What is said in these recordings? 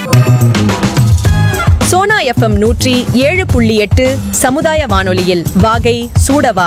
Sona FM 107.8 சமுதாய வானொலியில் வாகை சூடவா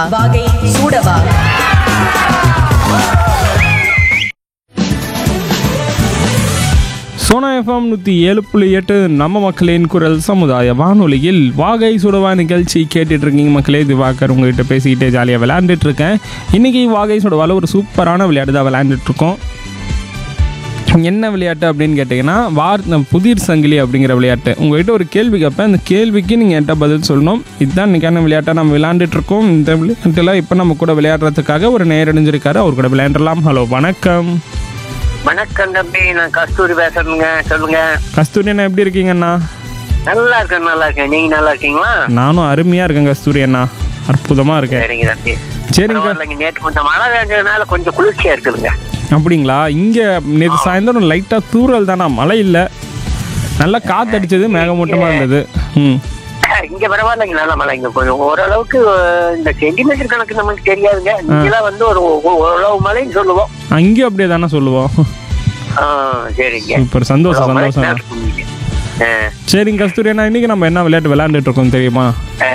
சோனா எஃப்எம் 107.8 நம்ம மக்களின் குரல் சமுதாய வானொலியில் வாகை சுடவா நிகழ்ச்சி கேட்டுட்டு இருக்கீங்க மக்களே. திவாகர் உங்ககிட்ட பேசிக்கிட்டே ஜாலியாக விளையாண்டுட்டு இருக்கேன். இன்றைக்கி வாகை சுடவாவில் ஒரு சூப்பரான விளையாட்டு தான் விளையாண்டுட்டு இருக்கோம். என்ன விளையாட்டு அப்படின்னு கேட்டிங்கன்னா புதிர் சங்கிலி அப்படிங்கிற விளையாட்டு. உங்கள்கிட்ட ஒரு கேள்வி கேட்பேன், அந்த கேள்விக்கு நீங்கள் என்கிட்ட பதில் சொல்லணும். இதுதான் இன்றைக்கான விளையாட்டை நம்ம விளையாண்டுட்ருக்கோம். இந்த விளையாட்டில் இப்போ நம்ம கூட விளையாடுறதுக்காக ஒரு நேரடிஞ்சிருக்காரு, அவர் கூட விளையாண்டலாம். ஹலோ, வணக்கம். வணக்கம் தம்பி, நான் கஸ்தூரி பேசுறேங்க. சொல்லுங்க கஸ்தூரி அண்ணா, எப்படி இருக்கீங்கண்ணா? நல்லா இருக்கேன். நீங்க நல்லா இருக்கீங்களா? நானும் அருமையாக இருக்கேன் கஸ்தூரி அண்ணா, அற்புதமாக இருக்கேன். சரிங்க தம்பி. சரிங்க. நேற்று கொஞ்சம் மழை வேண்டதுனால கொஞ்சம் குளிர்ச்சியா இருக்குதுங்க. அப்படிங்களா? இங்கே நேற்று சாயந்தரம் லைட்டாக தூறல் தானா, மழை இல்லை. நல்லா காற்றடிச்சது, மேகமூட்டமாக இருந்தது. இங்க பரவாயில்லைங்க, நல்ல மழை. இங்க கொஞ்சம் ஓரளவுக்கு இந்த சென்டிமீட்டர் கணக்கு நமக்கு தெரியாதுங்க. இங்கெல்லாம் வந்து ஒரு ஓரளவு மழைன்னு சொல்லுவோம். அங்கேயும் அப்படியே தானே சொல்லுவோம். சரிங்க, சூப்பர், சந்தோஷம். சரிங்க கஸ்தூரி அண்ணா, இன்னைக்கு நம்ம என்ன விளையாட்டு விளையாண்டுட்டு இருக்கோம் தெரியுமா?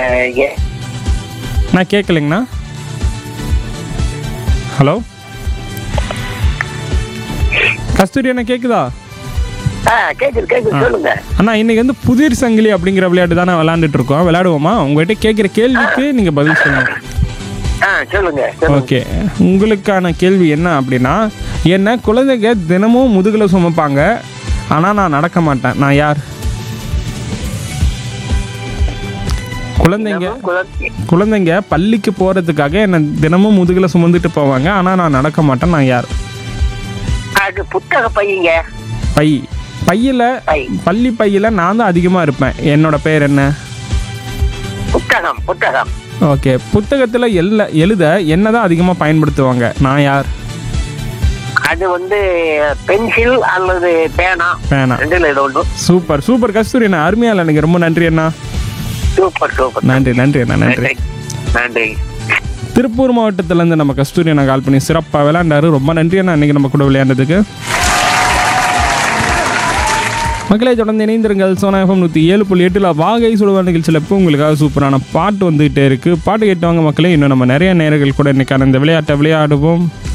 நான் கேட்கலைங்கண்ணா. ஹலோ கஸ்தூரி அண்ணா, கேக்குதா? கேக்குது சொல்லுங்க அண்ணா. இன்னைக்கு வந்து புதிர் சங்கிலி அப்படிங்கிற விளையாட்டு தானே விளையாண்டுட்டு இருக்கோம். விளையாடுவோமா? உங்ககிட்ட கேட்குற கேள்விக்கு நீங்க பதில் சொல்லுங்க. சொல்லுங்க. ஓகே, உங்களுக்கான கேள்வி என்ன அப்படின்னா, என்ன குழந்தைங்க தினமும் முதுகுல சுமப்பாங்க, ஆனா நான் நடக்க மாட்டேன், நான் யார்? குழந்தைங்க பள்ளிக்கு போறதுக்காக என்ன தினமும் முதுகுல சுமந்துட்டு போவாங்க, ஆனா நான் நடக்க மாட்டேன், நான் யார்? அது புத்தக பையங்க. பையில பள்ளி பையில நான் தான் அதிகமா இருப்பேன். என்னோட பேர் என்ன? புத்தகம். ஓகே, புத்தகத்துல எழுத என்னதான் அதிகமா பயன்படுத்துவாங்க, நான் யார்? அது வந்து பென்சில் அல்லது பேனா. சூப்பர் கஸ்தூரி அண்ணா, அருமையா இல்லை, எனக்கு ரொம்ப நன்றி அண்ணா. சூப்பர். நன்றி அண்ணா, நன்றி. திருப்பூர் மாவட்டத்திலேருந்து நம்ம கஸ்தூரி அண்ணா கால் பண்ணி சிறப்பாக விளையாண்டாரு. ரொம்ப நன்றி அண்ணா, இன்னைக்கு நம்ம கூட விளையாண்டதுக்கு. மக்களை தொடர்ந்து இணைந்திருங்கள். சோனா எஃப்எம் 107.8 வாகை சுடுவா நிகழ்ச்சியில் இப்போ உங்களுக்காக சூப்பரான பாட்டு வந்துகிட்டே இருக்குது. பாட்டு கேட்டவங்க மக்களே, இன்னும் நம்ம நிறைய நேரங்கள் கூட இன்றைக்கான இந்த விளையாட்டை விளையாடுவோம்.